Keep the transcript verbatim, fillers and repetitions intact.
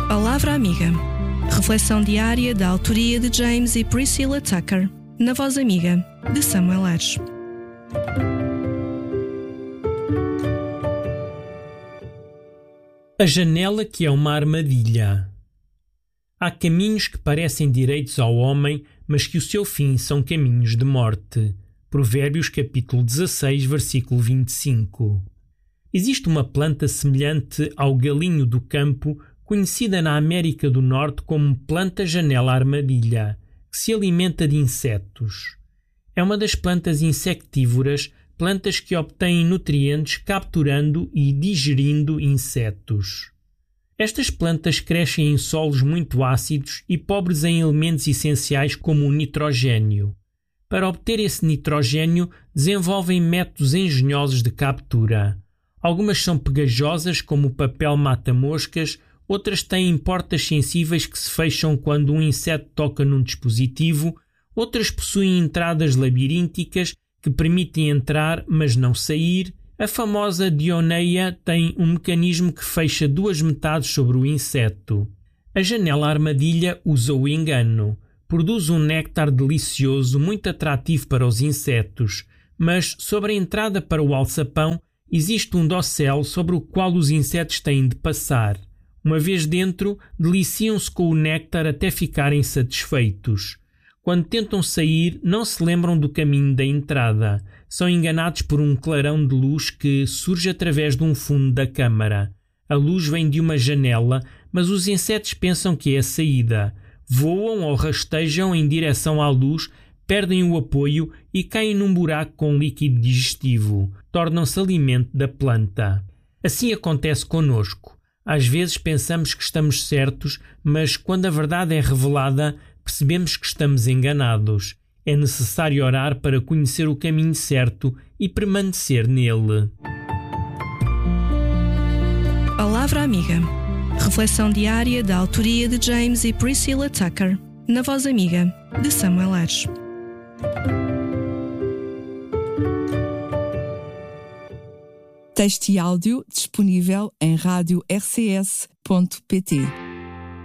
Palavra Amiga. Reflexão diária da autoria de James e Priscilla Tucker, na voz amiga de Samuel Aires. A janela que é uma armadilha. Há caminhos que parecem direitos ao homem, mas que o seu fim são caminhos de morte. Provérbios capítulo dezasseis, versículo vinte e cinco. Existe uma planta semelhante ao galinho do campo, conhecida na América do Norte como planta janela-armadilha, que se alimenta de insetos. É uma das plantas insectívoras, plantas que obtêm nutrientes capturando e digerindo insetos. Estas plantas crescem em solos muito ácidos e pobres em elementos essenciais como o nitrogênio. Para obter esse nitrogênio, desenvolvem métodos engenhosos de captura. Algumas são pegajosas, como o papel mata-moscas, outras têm portas sensíveis que se fecham quando um inseto toca num dispositivo, outras possuem entradas labirínticas que permitem entrar, mas não sair. A famosa dioneia tem um mecanismo que fecha duas metades sobre o inseto. A janela-armadilha usa o engano. Produz um néctar delicioso, muito atrativo para os insetos, mas sobre a entrada para o alçapão existe um dossel sobre o qual os insetos têm de passar. Uma vez dentro, deliciam-se com o néctar até ficarem satisfeitos. Quando tentam sair, não se lembram do caminho da entrada. São enganados por um clarão de luz que surge através de um fundo da câmara. A luz vem de uma janela, mas os insetos pensam que é a saída. Voam ou rastejam em direção à luz, perdem o apoio e caem num buraco com líquido digestivo. Tornam-se alimento da planta. Assim acontece conosco. Às vezes pensamos que estamos certos, mas quando a verdade é revelada, percebemos que estamos enganados. É necessário orar para conhecer o caminho certo e permanecer nele. Palavra Amiga. Reflexão diária da autoria de James e Priscilla Tucker, na voz amiga de Samuel Aires. Texto e áudio disponível em rádio r c s ponto p t.